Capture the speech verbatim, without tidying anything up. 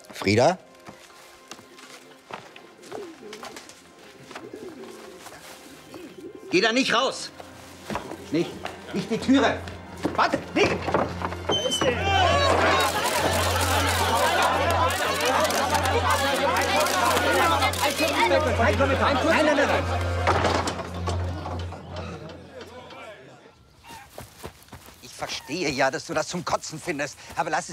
Frieda? Geh da nicht raus! Nicht, nicht die Türe! Warte, nicht! Da ist er! Ein Kommentar! Nein, nein, nein, nein! Ich verstehe ja, dass du das zum Kotzen findest, aber lass es